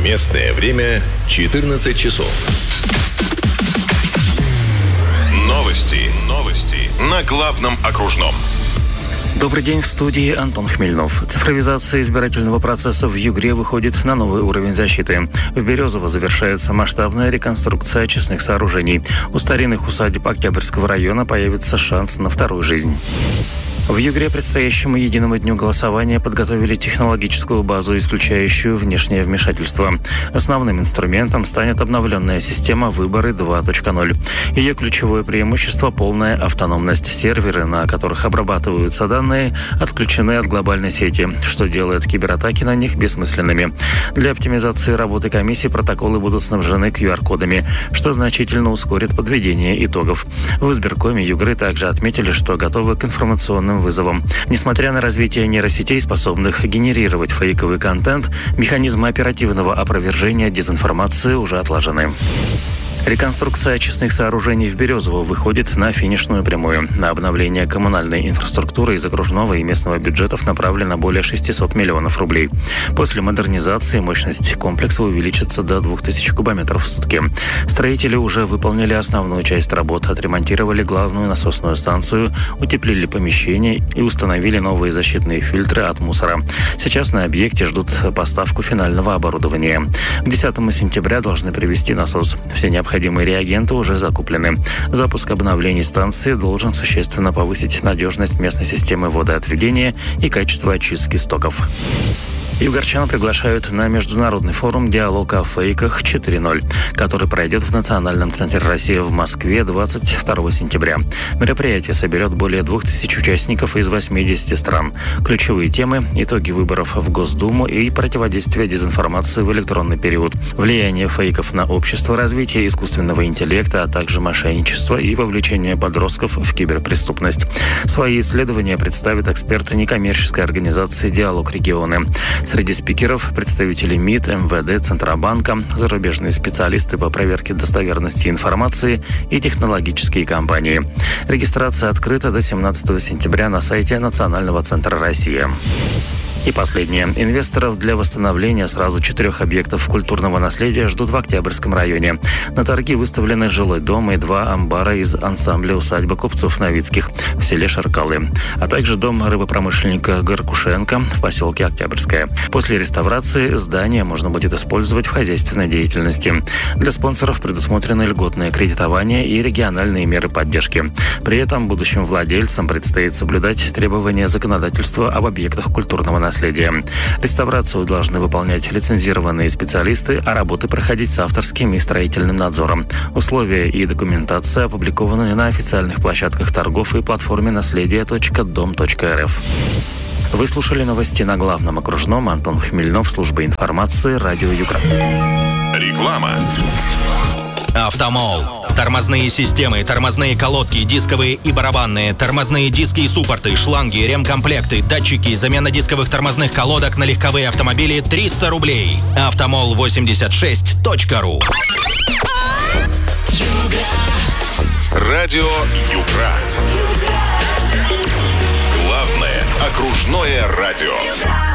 Местное время 14 часов. Новости на главном окружном. Добрый день, в студии Антон Хмельнов. Цифровизация избирательного процесса в Югре выходит на новый уровень защиты. В Березово завершается масштабная реконструкция очистных сооружений. У старинных усадеб Октябрьского района появится шанс на вторую жизнь. В Югре предстоящему единому дню голосования подготовили технологическую базу, исключающую внешнее вмешательство. Основным инструментом станет обновленная система «Выборы 2.0». Ее ключевое преимущество – полная автономность. Серверы, на которых обрабатываются данные, отключены от глобальной сети, что делает кибератаки на них бессмысленными. Для оптимизации работы комиссии протоколы будут снабжены QR-кодами, что значительно ускорит подведение итогов. В избиркоме Югры также отметили, что готовы к информационным вызовом. Несмотря на развитие нейросетей, способных генерировать фейковый контент, механизмы оперативного опровержения дезинформации уже отлажены. Реконструкция очистных сооружений в Березово выходит на финишную прямую. На обновление коммунальной инфраструктуры из окружного и местного бюджетов направлено более 600 миллионов рублей. После модернизации мощность комплекса увеличится до 2000 кубометров в сутки. Строители уже выполнили основную часть работ, отремонтировали главную насосную станцию, утеплили помещения и установили новые защитные фильтры от мусора. Сейчас на объекте ждут поставку финального оборудования. К 10 сентября должны привезти насос. Все необходимые реагенты уже закуплены. Запуск обновлений станции должен существенно повысить надежность местной системы водоотведения и качество очистки стоков. Югорчан приглашают на международный форум «Диалог о фейках 4.0», который пройдет в Национальном центре России в Москве 22 сентября. Мероприятие соберет более 2000 участников из 80 стран. Ключевые темы – итоги выборов в Госдуму и противодействие дезинформации в электронный период, влияние фейков на общество, развитие искусственного интеллекта, а также мошенничество и вовлечение подростков в киберпреступность. Свои исследования представит эксперты некоммерческой организации «Диалог регионы». Среди спикеров – представители МИД, МВД, Центробанка, зарубежные специалисты по проверке достоверности информации и технологические компании. Регистрация открыта до 17 сентября на сайте Национального центра России. И последнее. Инвесторов для восстановления сразу 4 объектов культурного наследия ждут в Октябрьском районе. На торги выставлены жилой дом и 2 амбара из ансамбля усадьбы купцов Новицких в селе Шаркалы, а также дом рыбопромышленника Горкушенко в поселке Октябрьское. После реставрации здание можно будет использовать в хозяйственной деятельности. Для спонсоров предусмотрены льготное кредитование и региональные меры поддержки. При этом будущим владельцам предстоит соблюдать требования законодательства об объектах культурного наследия. Реставрацию должны выполнять лицензированные специалисты, а работы проходить с авторским и строительным надзором. Условия и документация опубликованы на официальных площадках торгов и платформе наследие.дом.рф. Вы слушали новости на главном окружном. Антон Хмельнов, служба информации, радио Югра. Реклама. Автомол. Тормозные системы, тормозные колодки, дисковые и барабанные, тормозные диски и суппорты, шланги, ремкомплекты, датчики, замена дисковых тормозных колодок на легковые автомобили 300 рублей. Автомол86.ру. Радио Югра. Главное окружное радио.